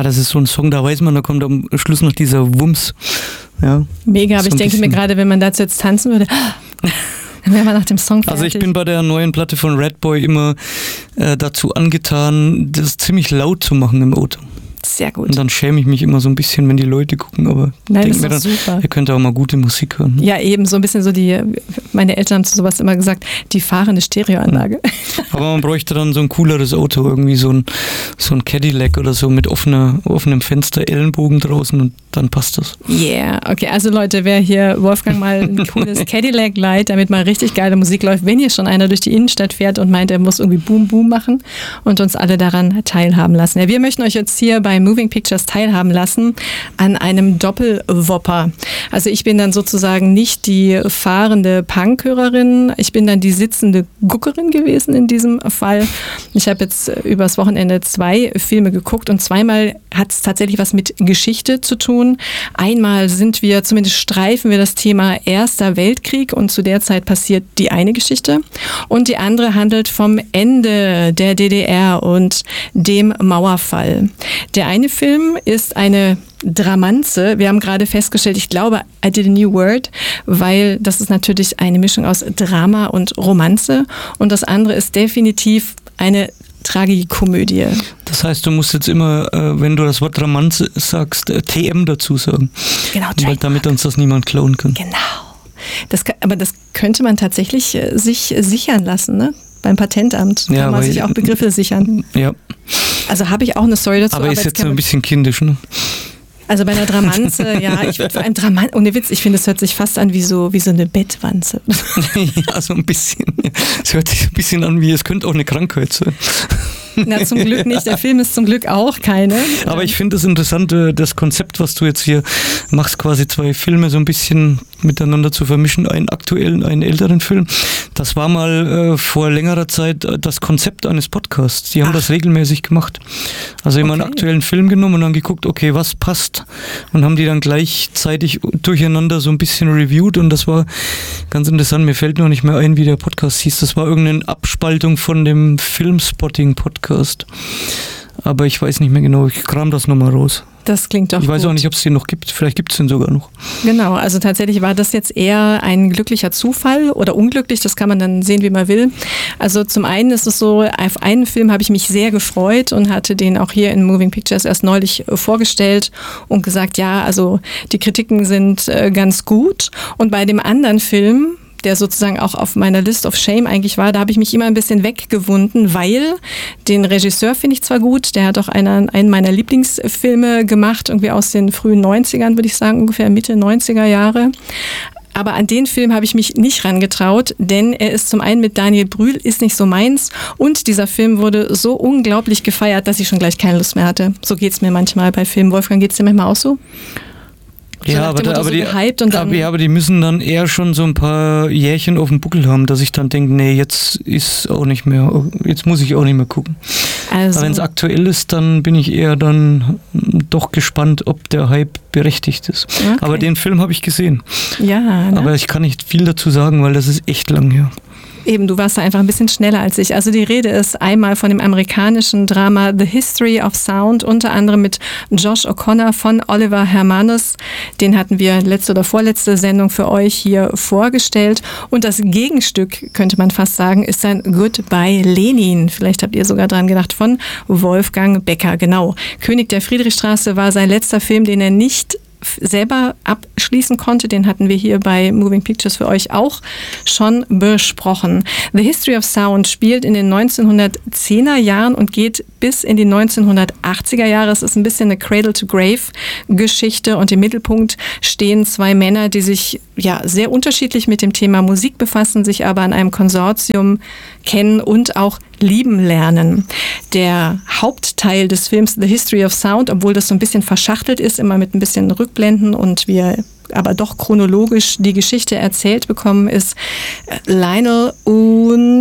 das ist so ein Song, da weiß man, da kommt am Schluss noch dieser Wumms. Ja, mega, aber ich denke mir gerade, wenn man dazu jetzt tanzen würde, dann wäre man nach dem Song fertig. Also ich bin bei der neuen Platte von Redboy immer dazu angetan, das ziemlich laut zu machen im Auto. Sehr gut. Und dann schäme ich mich immer so ein bisschen, wenn die Leute gucken, aber nein, denke mir dann, super. Ihr könnt auch mal gute Musik hören. Ja, eben, so ein bisschen so meine Eltern haben zu sowas immer gesagt, die fahrende Stereoanlage. Aber man bräuchte dann so ein cooleres Auto, irgendwie so ein Cadillac oder so mit offenem Fenster, Ellenbogen draußen und dann passt das. Yeah, okay, also Leute, wer hier Wolfgang mal ein cooles Cadillac leiht, damit mal richtig geile Musik läuft, wenn hier schon einer durch die Innenstadt fährt und meint, er muss irgendwie Boom Boom machen und uns alle daran teilhaben lassen. Ja, wir möchten euch jetzt hier bei Moving Pictures teilhaben lassen an einem Doppelwopper. Also ich bin dann sozusagen nicht die fahrende Punkhörerin, ich bin dann die sitzende Guckerin gewesen in diesem Fall. Ich habe jetzt übers Wochenende 2 Filme geguckt und zweimal hat es tatsächlich was mit Geschichte zu tun. Einmal streifen wir das Thema Erster Weltkrieg und zu der Zeit passiert die eine Geschichte und die andere handelt vom Ende der DDR und dem Mauerfall. Der eine Film ist eine Dramanze. Wir haben gerade festgestellt, ich glaube, I did a new word, weil das ist natürlich eine Mischung aus Drama und Romanze und das andere ist definitiv eine Tragikomödie. Das heißt, du musst jetzt immer, wenn du das Wort Dramanze sagst, TM dazu sagen. Genau, weil damit uns das niemand klauen kann. Genau. Aber das könnte man tatsächlich sich sichern lassen, ne? Beim Patentamt kann man sich auch Begriffe sichern. Ja. Also habe ich auch eine Story dazu. Aber ist jetzt so ein bisschen kindisch, ne? Also bei einer Dramanze, ja, ich würde vor allem Dramanze, ohne Witz, ich finde, es hört sich fast an wie so eine Bettwanze. Ja, so ein bisschen. Es hört sich ein bisschen an wie, es könnte auch eine Krankheit sein. Na, zum Glück nicht. Der Film ist zum Glück auch keine. Aber ich finde es interessant, das Konzept, was du jetzt hier machst, quasi 2 Filme so ein bisschen miteinander zu vermischen, einen aktuellen, einen älteren Film. Das war mal vor längerer Zeit das Konzept eines Podcasts. Die haben das regelmäßig gemacht. Also immer einen aktuellen Film genommen und dann geguckt, okay, was passt? Und haben die dann gleichzeitig durcheinander so ein bisschen reviewed und das war ganz interessant. Mir fällt noch nicht mehr ein, wie der Podcast hieß. Das war irgendeine Abspaltung von dem Filmspotting-Podcast. Aber ich weiß nicht mehr genau, ich kram das nochmal raus. Das klingt doch gut. Ich weiß auch nicht, ob es den noch gibt. Vielleicht gibt es den sogar noch. Genau, also tatsächlich war das jetzt eher ein glücklicher Zufall oder unglücklich, das kann man dann sehen, wie man will. Also zum einen ist es so, auf einen Film habe ich mich sehr gefreut und hatte den auch hier in Moving Pictures erst neulich vorgestellt und gesagt, ja, also die Kritiken sind ganz gut. Und bei dem anderen Film, der sozusagen auch auf meiner List of Shame eigentlich war, da habe ich mich immer ein bisschen weggewunden, weil den Regisseur finde ich zwar gut, der hat auch einen meiner Lieblingsfilme gemacht, irgendwie aus den frühen 90ern, würde ich sagen, ungefähr Mitte 90er Jahre. Aber an den Film habe ich mich nicht rangetraut, denn er ist zum einen mit Daniel Brühl, ist nicht so meins und dieser Film wurde so unglaublich gefeiert, dass ich schon gleich keine Lust mehr hatte. So geht es mir manchmal bei Filmen. Wolfgang, geht es dir manchmal auch so? Ja, aber die müssen dann eher schon so ein paar Jährchen auf dem Buckel haben, dass ich dann denke, nee, jetzt muss ich auch nicht mehr gucken. Also, wenn es aktuell ist, dann bin ich eher dann doch gespannt, ob der Hype berechtigt ist. Okay. Aber den Film habe ich gesehen. Ja. Ne? Aber ich kann nicht viel dazu sagen, weil das ist echt lang her. Eben, du warst da einfach ein bisschen schneller als ich. Also die Rede ist einmal von dem amerikanischen Drama The History of Sound, unter anderem mit Josh O'Connor von Oliver Hermanus. Den hatten wir letzte oder vorletzte Sendung für euch hier vorgestellt. Und das Gegenstück, könnte man fast sagen, ist ein Goodbye Lenin. Vielleicht habt ihr sogar dran gedacht, von Wolfgang Becker. Genau. König der Friedrichstraße war sein letzter Film, den er nicht selber abschließen konnte. Den hatten wir hier bei Moving Pictures für euch auch schon besprochen. The History of Sound spielt in den 1910er Jahren und geht bis in die 1980er Jahre. Es ist ein bisschen eine Cradle-to-Grave-Geschichte und im Mittelpunkt stehen 2 Männer, die sich sehr unterschiedlich mit dem Thema Musik befassen, sich aber an einem Konsortium kennen und auch lieben lernen. Der Hauptteil des Films The History of Sound, obwohl das so ein bisschen verschachtelt ist, immer mit ein bisschen Rückblenden und wir aber doch chronologisch die Geschichte erzählt bekommen, ist Lionel und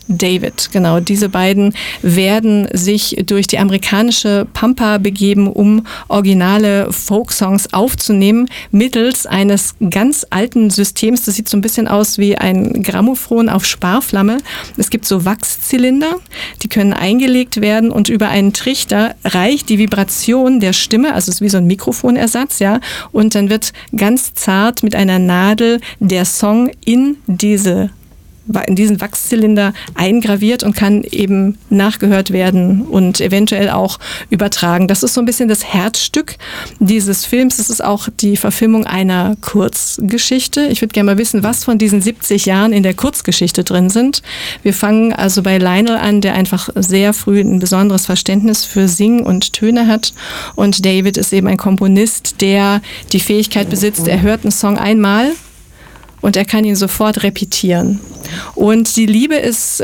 David. Genau, diese beiden werden sich durch die amerikanische Pampa begeben, um originale Folksongs aufzunehmen, mittels eines ganz alten Systems. Das sieht so ein bisschen aus wie ein Grammophon auf Sparflamme. Es gibt so Wachszylinder, die können eingelegt werden und über einen Trichter reicht die Vibration der Stimme, also es ist wie so ein Mikrofonersatz, ja, und dann wird ganz zart mit einer Nadel der Song in diesen Wachszylinder eingraviert und kann eben nachgehört werden und eventuell auch übertragen. Das ist so ein bisschen das Herzstück dieses Films. Das ist auch die Verfilmung einer Kurzgeschichte. Ich würde gerne mal wissen, was von diesen 70 Jahren in der Kurzgeschichte drin sind. Wir fangen also bei Lionel an, der einfach sehr früh ein besonderes Verständnis für Singen und Töne hat. Und David ist eben ein Komponist, der die Fähigkeit besitzt, er hört einen Song einmal und er kann ihn sofort repetieren. Und die Liebe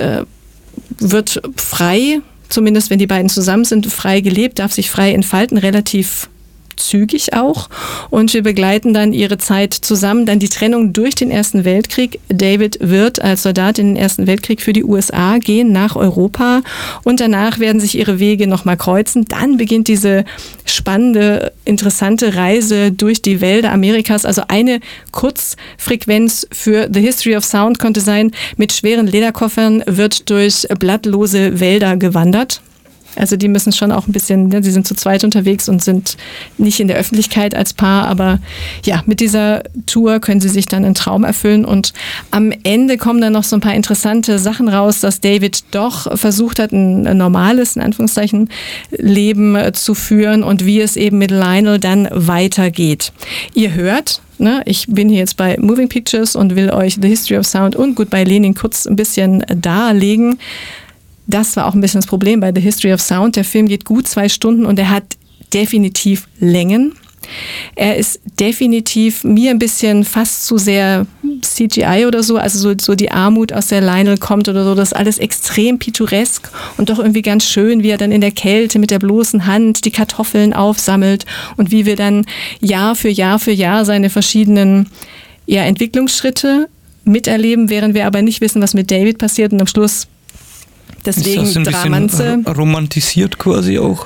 wird frei, zumindest wenn die beiden zusammen sind, frei gelebt, darf sich frei entfalten, relativ zügig auch. Und wir begleiten dann ihre Zeit zusammen, dann die Trennung durch den Ersten Weltkrieg. David wird als Soldat in den Ersten Weltkrieg für die USA gehen, nach Europa. Und danach werden sich ihre Wege nochmal kreuzen. Dann beginnt diese spannende, interessante Reise durch die Wälder Amerikas. Also eine Kurzfrequenz für The History of Sound konnte sein, mit schweren Lederkoffern wird durch blattlose Wälder gewandert. Also die müssen schon auch ein bisschen, sie sind zu zweit unterwegs und sind nicht in der Öffentlichkeit als Paar, aber ja, mit dieser Tour können sie sich dann einen Traum erfüllen und am Ende kommen dann noch so ein paar interessante Sachen raus, dass David doch versucht hat, ein normales, in Anführungszeichen, Leben zu führen und wie es eben mit Lionel dann weitergeht. Ihr hört, ich bin hier jetzt bei Moving Pictures und will euch The History of Sound und Goodbye Lenin kurz ein bisschen darlegen. Das war auch ein bisschen das Problem bei The History of Sound. Der Film geht gut 2 Stunden und er hat definitiv Längen. Er ist definitiv mir ein bisschen fast zu sehr CGI oder so, also so die Armut, aus der Lionel kommt oder so. Das ist alles extrem pittoresk und doch irgendwie ganz schön, wie er dann in der Kälte mit der bloßen Hand die Kartoffeln aufsammelt und wie wir dann Jahr für Jahr seine verschiedenen Entwicklungsschritte miterleben, während wir aber nicht wissen, was mit David passiert und am Schluss deswegen ist das ein bisschen romantisiert quasi auch?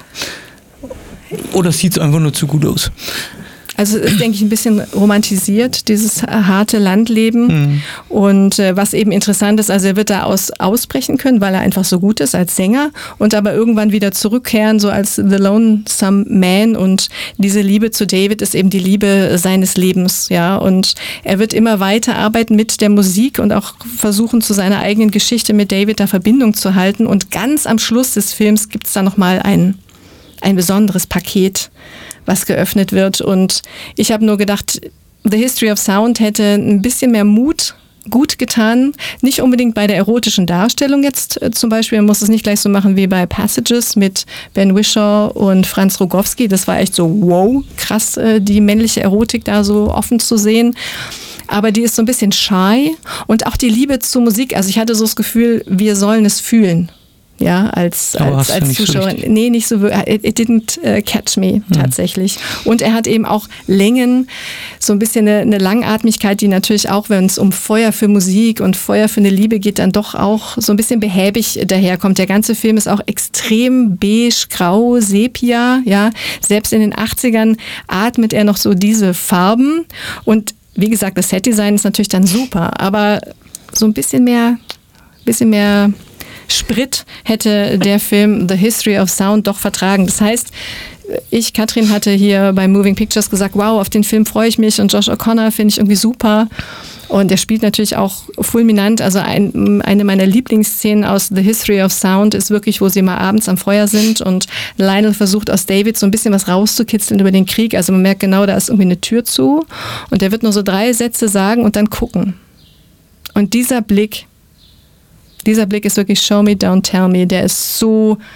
Oder sieht es einfach nur zu gut aus? Also ist, denke ich, ein bisschen romantisiert, dieses harte Landleben. Mhm. Und was eben interessant ist, also er wird da ausbrechen können, weil er einfach so gut ist als Sänger und aber irgendwann wieder zurückkehren, so als The Lonesome Man. Und diese Liebe zu David ist eben die Liebe seines Lebens, ja. Und er wird immer weiter arbeiten mit der Musik und auch versuchen, zu seiner eigenen Geschichte mit David da Verbindung zu halten. Und ganz am Schluss des Films gibt es da nochmal ein besonderes Paket, was geöffnet wird. Und ich habe nur gedacht, The History of Sound hätte ein bisschen mehr Mut gut getan. Nicht unbedingt bei der erotischen Darstellung jetzt zum Beispiel. Man muss es nicht gleich so machen wie bei Passages mit Ben Whishaw und Franz Rogowski. Das war echt so, wow, krass, die männliche Erotik da so offen zu sehen. Aber die ist so ein bisschen shy. Und auch die Liebe zur Musik. Also ich hatte so das Gefühl, wir sollen es fühlen. Ja, als Zuschauer. So nee, nicht so wirklich. It didn't catch me, tatsächlich. Und er hat eben auch Längen, so ein bisschen eine Langatmigkeit, die natürlich auch, wenn es um Feuer für Musik und Feuer für eine Liebe geht, dann doch auch so ein bisschen behäbig daherkommt. Der ganze Film ist auch extrem beige, grau, sepia, ja. Selbst in den 80ern atmet er noch so diese Farben. Und wie gesagt, das Setdesign ist natürlich dann super, aber so ein bisschen mehr Sprit hätte der Film The History of Sound doch vertragen. Das heißt, Katrin hatte hier bei Moving Pictures gesagt, wow, auf den Film freue ich mich und Josh O'Connor finde ich irgendwie super. Und er spielt natürlich auch fulminant. Also eine meiner Lieblingsszenen aus The History of Sound ist wirklich, wo sie mal abends am Feuer sind und Lionel versucht aus David so ein bisschen was rauszukitzeln über den Krieg. Also man merkt genau, da ist irgendwie eine Tür zu und der wird nur so 3 Sätze sagen und dann gucken. Und dieser Blick ist wirklich Show me, don't tell me. Der ist so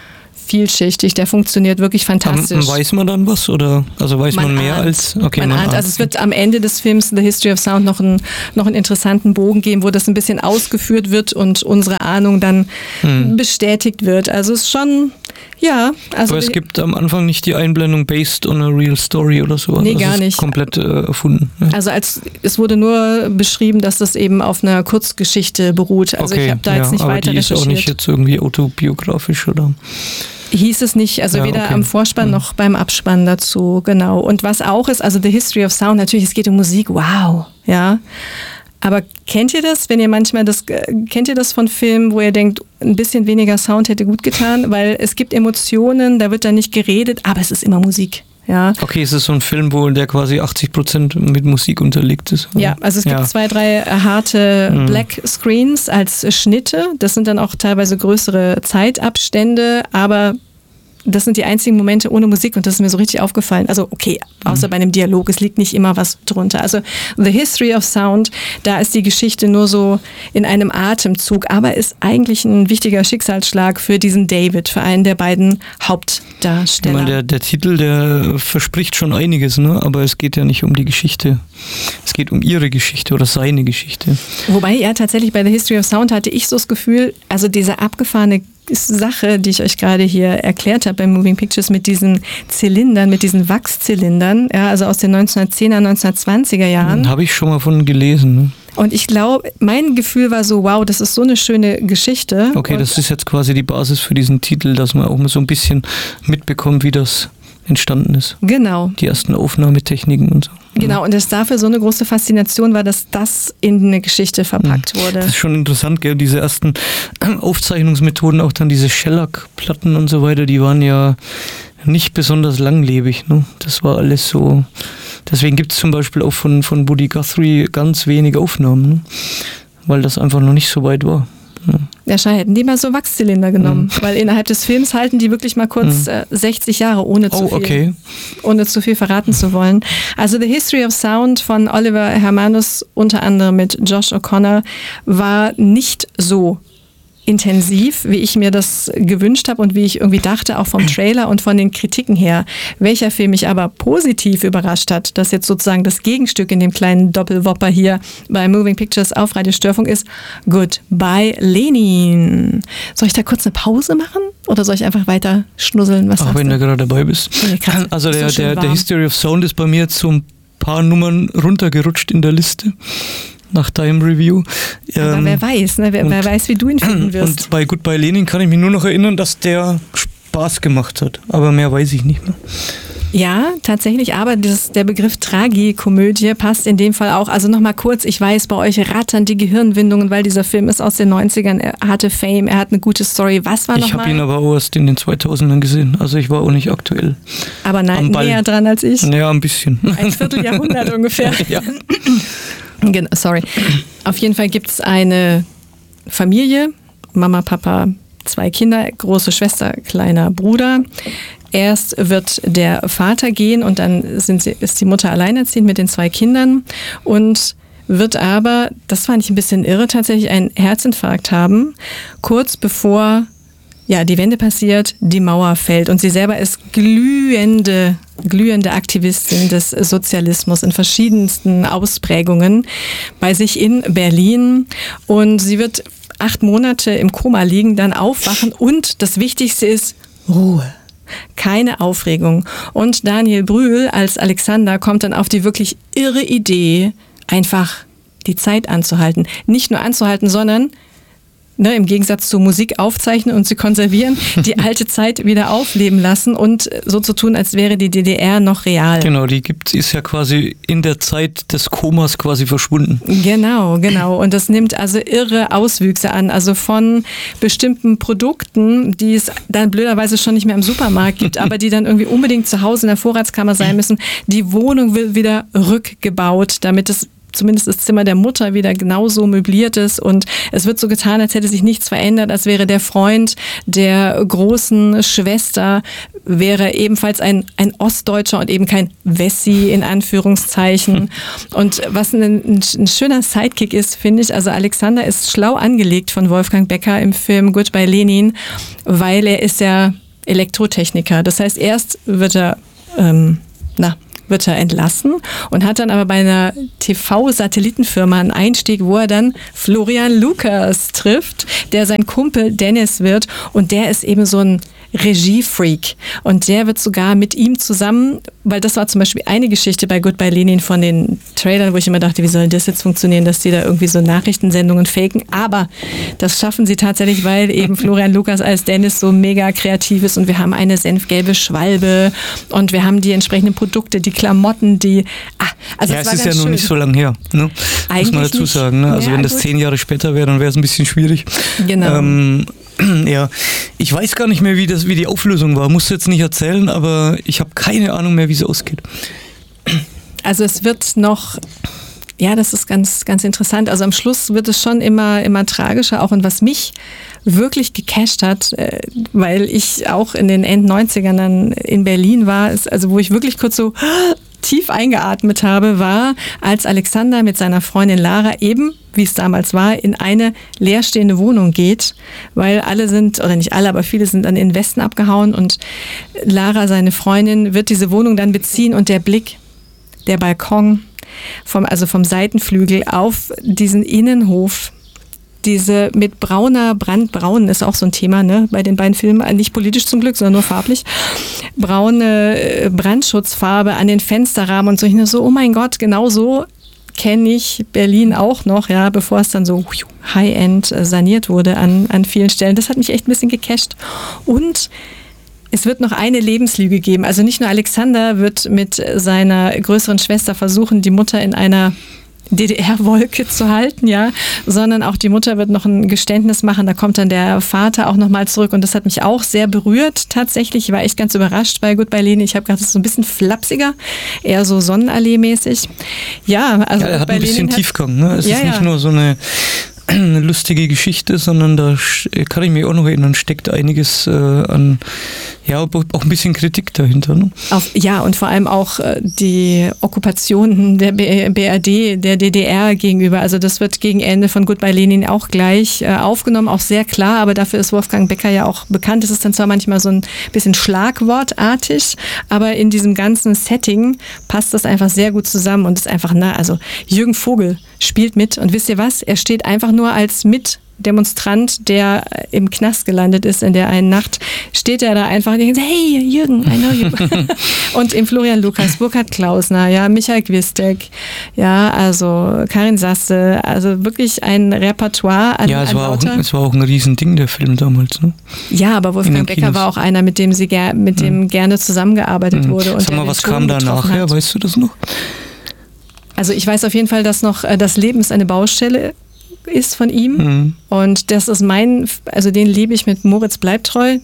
vielschichtig, der funktioniert wirklich fantastisch. Weiß man dann was oder also weiß man mehr als okay, man ahnt. Also es wird am Ende des Films The History of Sound noch einen interessanten Bogen geben, wo das ein bisschen ausgeführt wird und unsere Ahnung dann bestätigt wird. Also es ist schon, ja. Also aber es gibt am Anfang nicht die Einblendung based on a real story oder so. Nee, gar nicht. Komplett erfunden. Ja. Also es wurde nur beschrieben, dass das eben auf einer Kurzgeschichte beruht. Also ich habe da jetzt nicht weiter recherchiert. Aber die ist auch nicht jetzt irgendwie autobiografisch, oder? Hieß es nicht, also weder am Vorspann noch beim Abspann dazu, genau. Und was auch ist, also The History of Sound, natürlich, es geht um Musik, wow, ja. Aber kennt ihr das, wenn ihr manchmal kennt ihr das von Filmen, wo ihr denkt, ein bisschen weniger Sound hätte gut getan? Weil es gibt Emotionen, da wird dann nicht geredet, aber es ist immer Musik. Ja. Okay, es ist so ein Film, wo der quasi 80% mit Musik unterlegt ist. Ja, also es gibt 2, 3 harte Black Screens als Schnitte. Das sind dann auch teilweise größere Zeitabstände, aber das sind die einzigen Momente ohne Musik und das ist mir so richtig aufgefallen. Also okay, außer bei einem Dialog, es liegt nicht immer was drunter. Also The History of Sound, da ist die Geschichte nur so in einem Atemzug, aber ist eigentlich ein wichtiger Schicksalsschlag für diesen David, für einen der beiden Hauptdarsteller. Ich meine, der Titel, der verspricht schon einiges, ne? Aber es geht ja nicht um die Geschichte. Es geht um ihre Geschichte oder seine Geschichte. Wobei, ja, tatsächlich bei The History of Sound hatte ich so das Gefühl, also diese abgefahrene Sache, die ich euch gerade hier erklärt habe bei Moving Pictures mit diesen Zylindern, mit diesen Wachszylindern, ja, also aus den 1910er, 1920er Jahren. Habe ich schon mal von gelesen. Ne? Und ich glaube, mein Gefühl war so, wow, das ist so eine schöne Geschichte. Okay, das ist jetzt quasi die Basis für diesen Titel, dass man auch mal so ein bisschen mitbekommt, wie das entstanden ist. Genau. Die ersten Aufnahmetechniken und so. Genau, und das dafür so eine große Faszination war, dass das in eine Geschichte verpackt wurde. Das ist schon interessant, gell? Diese ersten Aufzeichnungsmethoden, auch dann diese Shellac-Platten und so weiter, die waren ja nicht besonders langlebig. Ne? Das war alles so. Deswegen gibt es zum Beispiel auch von Woody Guthrie ganz wenige Aufnahmen, ne? Weil das einfach noch nicht so weit war. Ja, schade, hätten die mal so Wachszylinder genommen, weil innerhalb des Films halten die wirklich mal kurz 60 Jahre, ohne zu viel verraten zu wollen. Also The History of Sound von Oliver Hermanus, unter anderem mit Josh O'Connor, war nicht so intensiv, wie ich mir das gewünscht habe und wie ich irgendwie dachte, auch vom Trailer und von den Kritiken her. Welcher Film mich aber positiv überrascht hat, das jetzt sozusagen das Gegenstück in dem kleinen Doppelwopper hier bei Moving Pictures auf Radio Störfunk ist Goodbye Lenin. Soll ich da kurz eine Pause machen oder soll ich einfach weiter schnusseln? Was auch wenn du gerade dabei bist. Also der History of Sound ist bei mir jetzt so ein paar Nummern runtergerutscht in der Liste. Nach deinem Review. Aber wer weiß, ne? Wer weiß, wie du ihn finden wirst. Und bei Goodbye Lenin kann ich mich nur noch erinnern, dass der Spaß gemacht hat. Aber mehr weiß ich nicht mehr. Ja, tatsächlich, aber der Begriff Tragikomödie passt in dem Fall auch. Also nochmal kurz, ich weiß, bei euch rattern die Gehirnwindungen, weil dieser Film ist aus den 90ern, er hatte Fame, er hat eine gute Story. Was war nochmal? Ich habe ihn aber auch erst in den 2000ern gesehen, also ich war auch nicht aktuell. Aber nein, näher dran als ich. Ja, ein bisschen. Ein Vierteljahrhundert ungefähr. Ja. Sorry. Auf jeden Fall gibt es eine Familie, Mama, Papa, 2 Kinder, große Schwester, kleiner Bruder. Erst wird der Vater gehen und dann ist die Mutter alleinerziehend mit den 2 Kindern und wird aber, das fand ich ein bisschen irre, tatsächlich einen Herzinfarkt haben, kurz bevor die Wende passiert, die Mauer fällt. Und sie selber ist glühende Aktivistin des Sozialismus in verschiedensten Ausprägungen bei sich in Berlin. Und sie wird 8 Monate im Koma liegen, dann aufwachen und das Wichtigste ist Ruhe. Keine Aufregung. Und Daniel Brühl als Alexander kommt dann auf die wirklich irre Idee, einfach die Zeit anzuhalten. Nicht nur anzuhalten, sondern im Gegensatz zur Musik aufzeichnen und sie konservieren, die alte Zeit wieder aufleben lassen und so zu tun, als wäre die DDR noch real. Genau, ist ja quasi in der Zeit des Komas quasi verschwunden. Genau. Und das nimmt also irre Auswüchse an, also von bestimmten Produkten, die es dann blöderweise schon nicht mehr im Supermarkt gibt, aber die dann irgendwie unbedingt zu Hause in der Vorratskammer sein müssen. Die Wohnung wird wieder rückgebaut, damit es zumindest das Zimmer der Mutter wieder genauso möbliert ist und es wird so getan, als hätte sich nichts verändert, als wäre der Freund der großen Schwester, wäre ebenfalls ein Ostdeutscher und eben kein Wessi in Anführungszeichen. Und was ein schöner Sidekick ist, finde ich, also Alexander ist schlau angelegt von Wolfgang Becker im Film Goodbye Lenin, weil er ist ja Elektrotechniker. Das heißt, erst wird er entlassen und hat dann aber bei einer TV-Satellitenfirma einen Einstieg, wo er dann Florian Lucas trifft, der sein Kumpel Dennis wird, und der ist eben so ein Regiefreak, und der wird sogar mit ihm zusammen, weil das war zum Beispiel eine Geschichte bei Goodbye Lenin von den Trailern, wo ich immer dachte, wie soll das jetzt funktionieren, dass die da irgendwie so Nachrichtensendungen faken, aber das schaffen sie tatsächlich, weil eben Florian Lucas als Dennis so mega kreativ ist, und wir haben eine senfgelbe Schwalbe und wir haben die entsprechenden Produkte, die Klamotten, also ja, es ist ja noch nicht so lange her, ne? Muss man dazu sagen. Ne? Also wenn das 10 Jahre später wäre, dann wäre es ein bisschen schwierig. Genau. Ja, ich weiß gar nicht mehr, wie die Auflösung war. Musst du jetzt nicht erzählen, aber ich habe keine Ahnung mehr, wie es ausgeht. Also es wird noch, ja, das ist ganz, ganz interessant. Also am Schluss wird es schon immer tragischer auch. Und was mich wirklich gecasht hat, weil ich auch in den End-90ern dann in Berlin war, ist, also wo ich wirklich kurz so tief eingeatmet habe, war, als Alexander mit seiner Freundin Lara eben, wie es damals war, in eine leerstehende Wohnung geht, weil alle sind, oder nicht alle, aber viele sind an den Westen abgehauen, und Lara, seine Freundin, wird diese Wohnung dann beziehen, und der Blick, der Balkon vom Seitenflügel auf diesen Innenhof, diese mit brandbraun ist auch so ein Thema, ne, bei den beiden Filmen, nicht politisch zum Glück, sondern nur farblich, braune Brandschutzfarbe an den Fensterrahmen und so. Ich nur so, oh mein Gott, genau so kenne ich Berlin auch noch, ja, bevor es dann so High-End saniert wurde an vielen Stellen. Das hat mich echt ein bisschen gecasht. Und es wird noch eine Lebenslüge geben. Also nicht nur Alexander wird mit seiner größeren Schwester versuchen, die Mutter in einer DDR-Wolke zu halten, ja, sondern auch die Mutter wird noch ein Geständnis machen, da kommt dann der Vater auch nochmal zurück, und das hat mich auch sehr berührt tatsächlich. Ich war echt ganz überrascht bei Goodbye Lenin. Ich habe gedacht, das ist so ein bisschen flapsiger, eher so Sonnenallee-mäßig. Ja, also ja, er hat ein bisschen Tiefgang, ne? Es ist nicht nur so eine lustige Geschichte, sondern da kann ich mich auch noch erinnern, steckt einiges an, ja, auch ein bisschen Kritik dahinter. Ne? Ja, und vor allem auch die Okkupation der BRD, der DDR gegenüber. Also das wird gegen Ende von Goodbye Lenin auch gleich aufgenommen, auch sehr klar, aber dafür ist Wolfgang Becker ja auch bekannt. Es ist dann zwar manchmal so ein bisschen schlagwortartig, aber in diesem ganzen Setting passt das einfach sehr gut zusammen und ist einfach, also Jürgen Vogel spielt mit, und wisst ihr was? Er steht einfach nur als Mitdemonstrant, der im Knast gelandet ist in der einen Nacht, steht er da einfach und denkt, hey Jürgen, I know you. Und im Florian Lucas, Burkhard Klausner, ja, Michael Gwistek, ja, also Karin Sasse, also wirklich ein Repertoire an es war auch ein Riesending, der Film damals, ne? Ja, aber Wolfgang Becker war auch einer, mit dem gerne zusammengearbeitet wurde. Und sag mal, was kam da nachher, weißt du das noch? Also ich weiß auf jeden Fall, dass noch Das Leben ist eine Baustelle ist von ihm. Und das ist den liebe ich mit Moritz bleibt treu.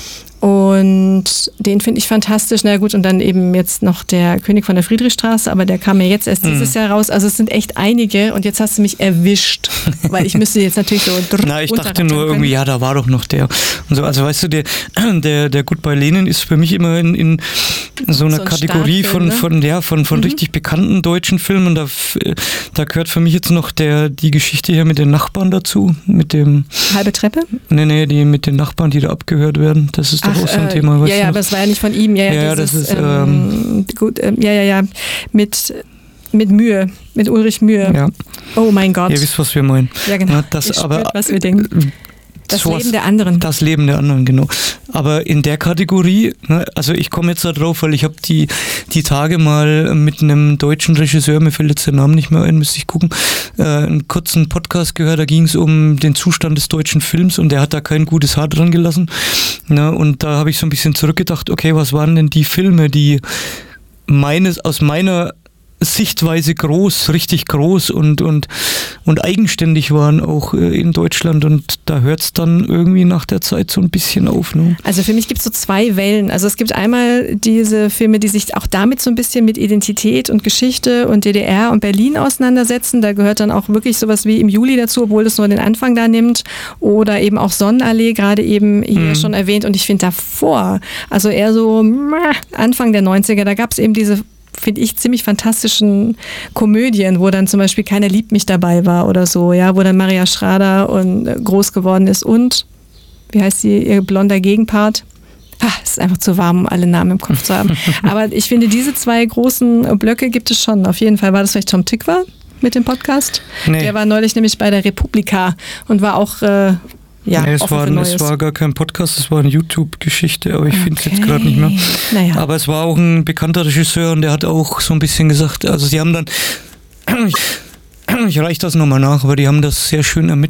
Und den finde ich fantastisch. Na gut, und dann eben jetzt noch der König von der Friedrichstraße, aber der kam ja jetzt erst dieses Jahr raus. Also es sind echt einige, und jetzt hast du mich erwischt, weil ich müsste jetzt natürlich so ich dachte nur irgendwie, ja, da war doch noch der. Und so, also weißt du, der Goodbye Lenin ist für mich immer in so einer Kategorie von richtig bekannten deutschen Filmen. Da gehört für mich jetzt noch die Geschichte hier mit den Nachbarn dazu. Mit dem Halbe Treppe? Nee, die mit den Nachbarn, die da abgehört werden. Das ist doch auch so ein Thema. Aber das war ja nicht von ihm. Das ist gut. Mit Mühe, mit Ulrich Mühe. Ja. Oh mein Gott. Ihr wisst, was wir meinen. Ja, genau. Was wir denken. Das Leben der anderen. Das Leben der anderen, genau. Aber in der Kategorie, also ich komme jetzt da drauf, weil ich habe die Tage mal mit einem deutschen Regisseur, mir fällt jetzt der Name nicht mehr ein, müsste ich gucken, einen kurzen Podcast gehört, da ging es um den Zustand des deutschen Films, und der hat da kein gutes Haar dran gelassen. Und da habe ich so ein bisschen zurückgedacht, okay, was waren denn die Filme, die aus meiner Sichtweise richtig groß und eigenständig waren, auch in Deutschland, und da hört es dann irgendwie nach der Zeit so ein bisschen auf. Ne? Also für mich gibt es so zwei Wellen. Also es gibt einmal diese Filme, die sich auch damit so ein bisschen mit Identität und Geschichte und DDR und Berlin auseinandersetzen. Da gehört dann auch wirklich sowas wie Im Juli dazu, obwohl das nur den Anfang da nimmt. Oder eben auch Sonnenallee, gerade eben hier schon erwähnt. Und ich finde davor, also eher so Anfang der 90er, da gab es eben diese, finde ich, ziemlich fantastischen Komödien, wo dann zum Beispiel Keiner liebt mich dabei war oder so, ja, wo dann Maria Schrader groß geworden ist, und wie heißt ihr blonder Gegenpart? Ist einfach zu warm, um alle Namen im Kopf zu haben. Aber ich finde, diese 2 großen Blöcke gibt es schon. Auf jeden Fall. War das vielleicht Tom Tykwer mit dem Podcast? Nee. Der war neulich nämlich bei der Republika und war auch es war gar kein Podcast, es war eine YouTube-Geschichte, aber ich finde es jetzt gerade nicht mehr. Naja. Aber es war auch ein bekannter Regisseur und der hat auch so ein bisschen gesagt, also sie haben dann, ich reiche das nochmal nach, aber die haben das sehr schön ermittelt.